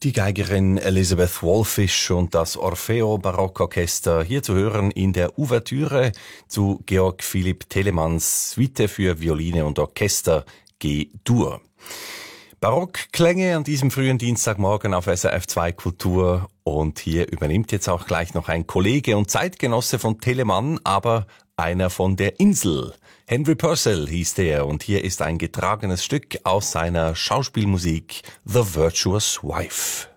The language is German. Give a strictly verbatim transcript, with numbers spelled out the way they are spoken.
Die Geigerin Elizabeth Wallfisch und das Orfeo Barockorchester hier zu hören in der Ouvertüre zu Georg Philipp Telemanns Suite für Violine und Orchester G-Dur. Barockklänge an diesem frühen Dienstagmorgen auf S R F zwei Kultur, und hier übernimmt jetzt auch gleich noch ein Kollege und Zeitgenosse von Telemann, aber einer von der Insel. Henry Purcell hieß der, und hier ist ein getragenes Stück aus seiner Schauspielmusik The Virtuous Wife.